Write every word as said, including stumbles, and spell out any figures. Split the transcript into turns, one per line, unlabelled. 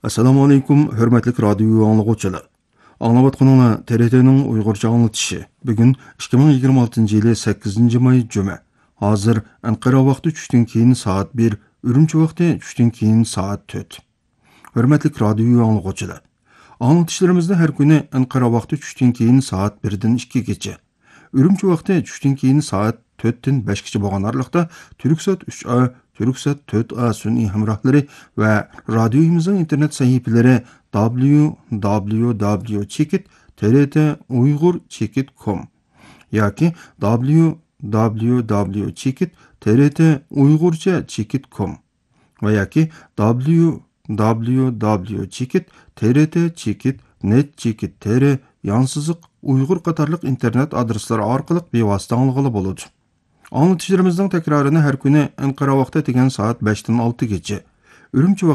Assalamu alaikum, hörmətli radio anlıqçılar. Anlavatqanına T R T'nin Uyghurca anlatışı. Bugün ikki ming yigirma oltinchi yılı sakkizinchi may Cuma. Hazır Ankara vaqti tushdan keyin saat bir, Ürümçi vaqti tushdan keyin saat to'rt. Hörmətli radio anlıqçılar. Anlatışlarımızda her günü Ankara vaqti tushdan keyin saat birdan ikkigacha. Ürümçi vaqti tushdan keyin saat to'rtdan beshgacha bo'lgan araliqda Turksat uch A, Turksat to'rt A sun'iy hamrohlari va radioyimizning internet sahifalari w w w chekit t r t uyg'ur chekit dot com yoki w w w chekit t r t uyg'urcha chekit dot com va yoki w w w chekit t r t chekit net chekit tr yansızıq Uyghur qatarlıq internet adresleri orqali bevosita anlag'ili bo'ladi. Anlatışlarımızdan tekrarını her günü Ankara vaqti degan saat beshdan oltigacha. Ürümçi